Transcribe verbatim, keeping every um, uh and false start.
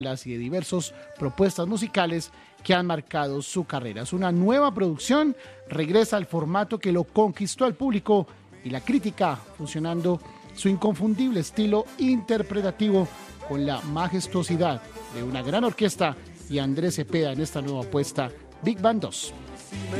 y de diversas propuestas musicales que han marcado su carrera. Es una nueva producción, regresa al formato que lo conquistó al público y la crítica, fusionando su inconfundible estilo interpretativo con la majestuosidad de una gran orquesta y Andrés Cepeda en esta nueva apuesta, Big Band dos.